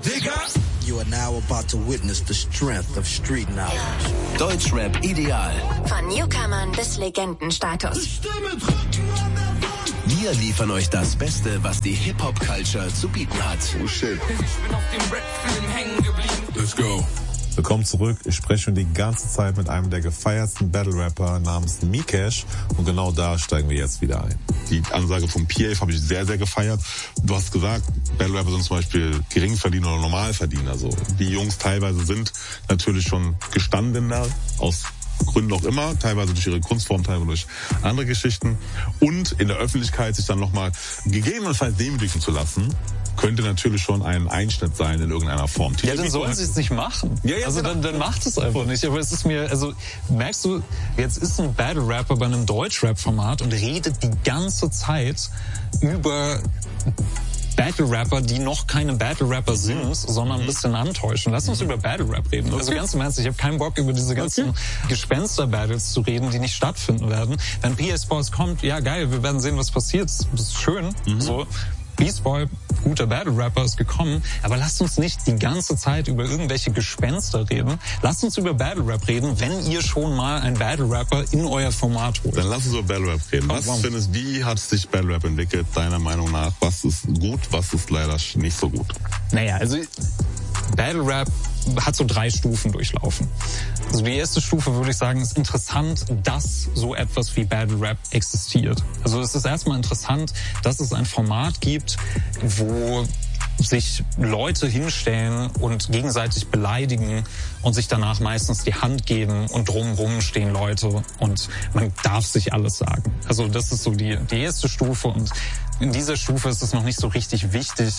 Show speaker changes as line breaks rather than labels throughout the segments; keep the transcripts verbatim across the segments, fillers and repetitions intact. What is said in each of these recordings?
You are now about to witness the strength of street knowledge.
Deutschrap ideal.
Von Newcomern bis Legendenstatus.
Wir liefern euch das Beste, was die Hip-Hop-Culture zu bieten hat.
Oh shit.
Ich bin auf dem Rap-Film hängen geblieben.
Let's go.
Willkommen zurück. Ich spreche schon die ganze Zeit mit einem der gefeiertsten Battle-Rapper namens Mikesh und genau da steigen wir jetzt wieder ein.
Die Ansage vom P A habe ich sehr, sehr gefeiert. Du hast gesagt, Battle-Rapper sind zum Beispiel Geringverdiener oder Normalverdiener. So. Die Jungs teilweise sind natürlich schon gestandener aus Gründen auch immer, teilweise durch ihre Kunstform, teilweise durch andere Geschichten. Und in der Öffentlichkeit sich dann nochmal gegebenenfalls demütigen zu lassen, könnte natürlich schon ein Einschnitt sein in irgendeiner Form.
Ja, dann sollen sie es nicht machen.
Ja, ja,
also
genau.
dann, dann macht es einfach nicht. Aber es ist mir, also merkst du, jetzt ist ein Battle-Rapper bei einem Deutsch-Rap-Format und redet die ganze Zeit über Battle-Rapper, die noch keine Battle-Rapper sind, sondern ein bisschen antäuschen. Lass uns über Battle-Rap reden. Also ganz im Ernst, ich habe keinen Bock, über diese ganzen Gespenster-Battles zu reden, die nicht stattfinden werden. Wenn P A Sports kommt, ja geil, wir werden sehen, was passiert. Das ist schön. Mhm. So. Beast Boy, guter Battle-Rapper, ist gekommen, aber lasst uns nicht die ganze Zeit über irgendwelche Gespenster reden. Lasst uns über Battle-Rap reden, wenn ihr schon mal einen Battle-Rapper in euer Format holt.
Dann lass uns über Battle-Rap reden. Was
Warum?
findest, wie hat sich Battle-Rap entwickelt, deiner Meinung nach? Was ist gut, was ist leider nicht so gut?
Naja, also Battle-Rap hat so drei Stufen durchlaufen. Also die erste Stufe, würde ich sagen, ist interessant, dass so etwas wie Battle Rap existiert. Also es ist erstmal interessant, dass es ein Format gibt, wo sich Leute hinstellen und gegenseitig beleidigen und sich danach meistens die Hand geben und drumherum stehen Leute und man darf sich alles sagen. Also das ist so die, die erste Stufe und in dieser Stufe ist es noch nicht so richtig wichtig,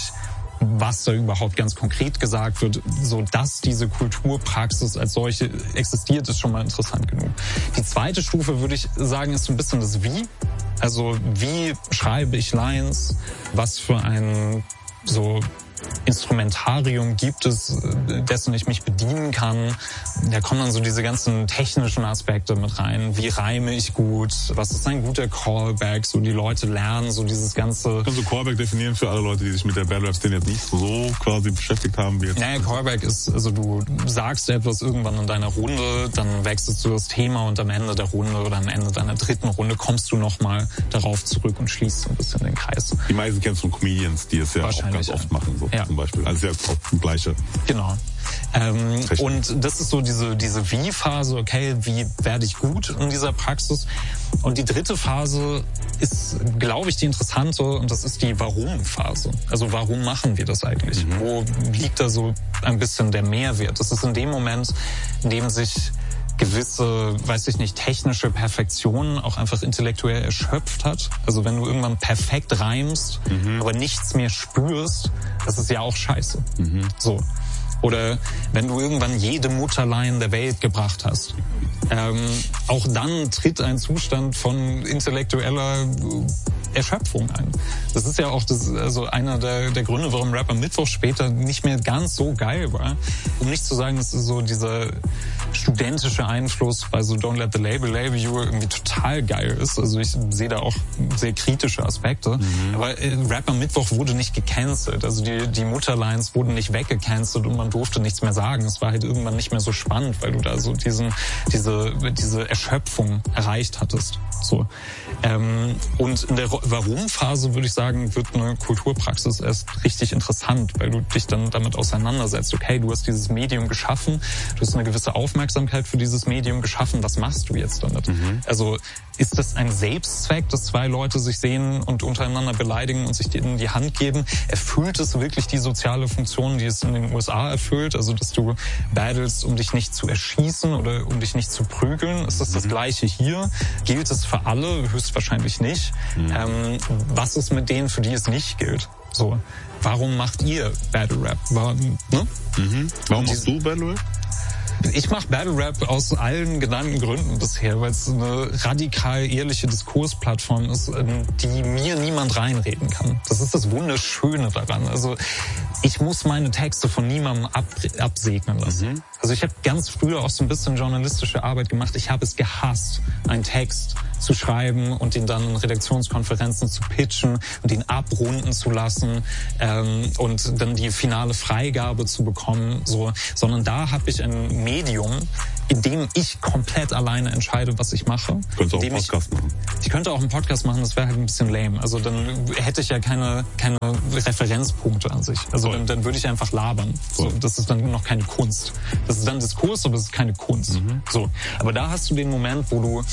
was da überhaupt ganz konkret gesagt wird, so dass diese Kulturpraxis als solche existiert, ist schon mal interessant genug. Die zweite Stufe, würde ich sagen, ist so ein bisschen das Wie. Also wie schreibe ich Lines, was für ein so Instrumentarium gibt es, dessen ich mich bedienen kann. Da kommen dann so diese ganzen technischen Aspekte mit rein. Wie reime ich gut? Was ist ein guter Callback? So die Leute lernen so dieses ganze...
Kannst du Callback definieren für alle Leute, die sich mit der Battle-Rap-Szene jetzt nicht so quasi beschäftigt haben wie jetzt?
Naja, Callback ist, also du sagst etwas irgendwann in deiner Runde, dann wechselst du das Thema und am Ende der Runde oder am Ende deiner dritten Runde kommst du nochmal darauf zurück und schließt so ein bisschen den Kreis.
Die meisten kennst du von Comedians, die es ja auch ganz oft
ja.
machen, so
ja.
zum Beispiel. Also ja, auch das Gleiche.
Genau. Ähm, und das ist so diese diese Wie-Phase, okay, wie werde ich gut in dieser Praxis? Und die dritte Phase ist, glaube ich, die interessante und das ist die Warum-Phase. Also warum machen wir das eigentlich? Mhm. Wo liegt da so ein bisschen der Mehrwert? Das ist in dem Moment, in dem sich gewisse, weiß ich nicht, technische Perfektion auch einfach intellektuell erschöpft hat. Also wenn du irgendwann perfekt reimst, mhm. aber nichts mehr spürst, das ist ja auch scheiße. Mhm. So. Oder wenn du irgendwann jede Mutterlein der Welt gebracht hast. Ähm, auch dann tritt ein Zustand von intellektueller Erschöpfung ein. Das ist ja auch das, also einer der, der Gründe, warum Rap am Mittwoch später nicht mehr ganz so geil war. Um nicht zu sagen, dass so dieser studentische Einfluss bei so Don't Let the Label Label You irgendwie total geil ist. Also ich sehe da auch sehr kritische Aspekte. Mhm. Aber äh, Rap am Mittwoch wurde nicht gecancelt. Also die, die Mutterlines wurden nicht weggecancelt und man durfte nichts mehr sagen. Es war halt irgendwann nicht mehr so spannend, weil du da so diesen, diese, diese Erschöpfung erreicht hattest. So. Ähm, und in der Warum-Phase, würde ich sagen, wird eine Kulturpraxis erst richtig interessant, weil du dich dann damit auseinandersetzt. Okay, du hast dieses Medium geschaffen, du hast eine gewisse Aufmerksamkeit für dieses Medium geschaffen, was machst du jetzt damit? Mhm. Also ist das ein Selbstzweck, dass zwei Leute sich sehen und untereinander beleidigen und sich in die Hand geben? Erfüllt es wirklich die soziale Funktion, die es in den U S A erfüllt? Also dass du battles, um dich nicht zu erschießen oder um dich nicht zu prügeln? Ist das mhm. das Gleiche hier? Gilt es für alle? Höchstwahrscheinlich nicht. Mhm. Ähm, was ist mit denen, für die es nicht gilt? So, warum macht ihr Battle Rap? Warum, ne?
mhm. Warum machst du Battle Rap?
Ich mache Battle Rap aus allen genannten Gründen bisher, weil es eine radikal ehrliche Diskursplattform ist, in die mir niemand reinreden kann. Das ist das Wunderschöne daran. Also ich muss meine Texte von niemandem ab, absegnen lassen. Mhm. Also ich habe ganz früher auch so ein bisschen journalistische Arbeit gemacht. Ich habe es gehasst, einen Text zu schreiben und ihn dann in Redaktionskonferenzen zu pitchen und ihn abrunden zu lassen ähm, und dann die finale Freigabe zu bekommen. So, sondern da habe ich ein Medium, in dem ich komplett alleine entscheide, was ich mache.
Könntest du auch einen Podcast
ich,
machen?
Ich könnte auch einen Podcast machen, das wäre halt ein bisschen lame. Also dann hätte ich ja keine keine Referenzpunkte an sich. Also dann, dann würde ich einfach labern. So, das ist dann noch keine Kunst. Das ist dann Diskurs, aber es ist keine Kunst. Mhm. So, aber da hast du den Moment, wo du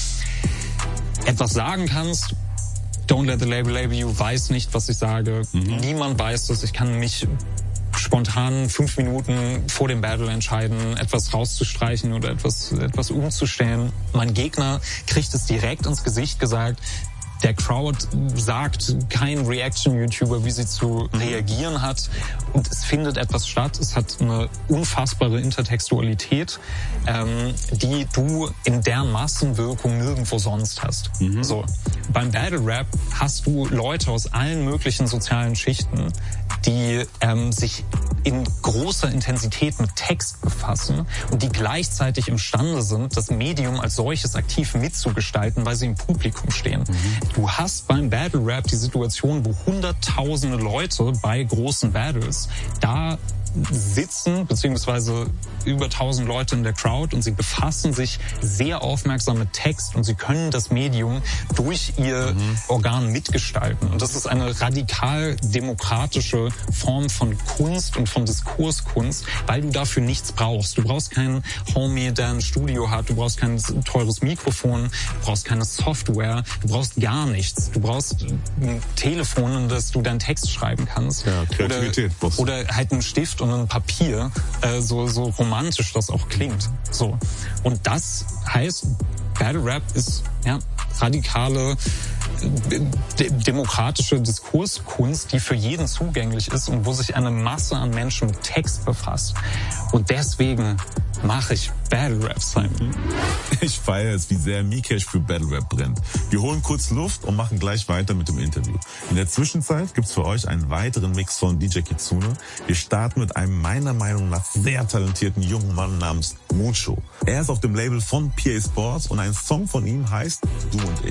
etwas sagen kannst. Don't let the label label you. Weiß nicht, was ich sage. Mhm. Niemand weiß das. Ich kann mich spontan fünf Minuten vor dem Battle entscheiden, etwas rauszustreichen oder etwas, etwas umzustellen. Mein Gegner kriegt es direkt ins Gesicht gesagt. Der Crowd sagt kein Reaction-YouTuber, wie sie zu reagieren hat. Und es findet etwas statt. Es hat eine unfassbare Intertextualität, ähm, die du in der Massenwirkung nirgendwo sonst hast. Mhm. So. Beim Battle Rap hast du Leute aus allen möglichen sozialen Schichten, die ähm, sich in großer Intensität mit Text befassen und die gleichzeitig imstande sind, das Medium als solches aktiv mitzugestalten, weil sie im Publikum stehen. Mhm. Du hast beim Battle Rap die Situation, wo hunderttausende Leute bei großen Battles da sitzen, beziehungsweise über tausend Leute in der Crowd und sie befassen sich sehr aufmerksam mit Text und sie können das Medium durch ihr mhm. Organ mitgestalten. Und das ist eine radikal demokratische Form von Kunst und von Diskurskunst, weil du dafür nichts brauchst. Du brauchst keinen Homie, der ein Studio hat, du brauchst kein teures Mikrofon, du brauchst keine Software, du brauchst gar nichts. Du brauchst ein Telefon, in das du deinen Text schreiben kannst.
Ja, Kreativität.
Oder, oder halt einen Stift und ein Papier, äh, so, so romantisch das auch klingt. So. Und das heißt, Battle Rap ist ja radikale de- demokratische Diskurskunst, die für jeden zugänglich ist und wo sich eine Masse an Menschen mit Text befasst. Und deswegen mache ich Battle Rap, Simon.
Ich feiere es, wie sehr Mikesh für Battle Rap brennt. Wir holen kurz Luft und machen gleich weiter mit dem Interview. In der Zwischenzeit gibt's für euch einen weiteren Mix von D J Kitsune. Wir starten mit einem meiner Meinung nach sehr talentierten jungen Mann namens Mucho. Er ist auf dem Label von P A Sports und ein Song von ihm heißt Du und ich.